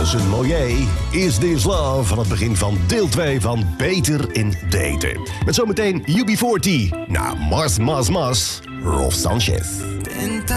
was een mooie. Is This Love van het begin van deel 2 van Beter in Daten. Met zometeen UB40. Na Mas, Rolf Sanchez.